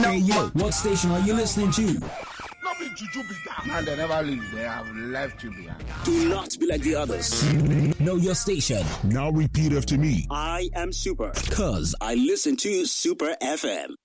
Hey yo, what station are you listening to? Not be juju be that. And they never leave. They have left you behind. Do not be like the others. Know your station. Now repeat after me. I am Super. Cause I listen to Super FM.